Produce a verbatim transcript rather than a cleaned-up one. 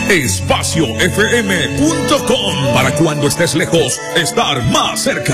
espacio f m punto com. Para cuando estés lejos, estar más cerca.